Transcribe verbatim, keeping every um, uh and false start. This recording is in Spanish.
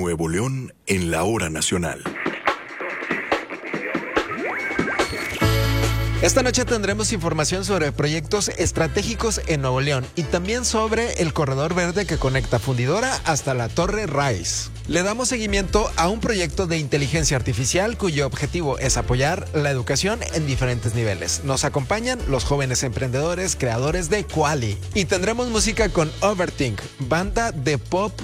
Nuevo León en la hora nacional. Esta noche tendremos información sobre proyectos estratégicos en Nuevo León y también sobre el corredor verde que conecta Fundidora hasta la Torre Rice. Le damos seguimiento a un proyecto de inteligencia artificial cuyo objetivo es apoyar la educación en diferentes niveles. Nos acompañan los jóvenes emprendedores creadores de Quali. Y tendremos música con Overthink, banda de pop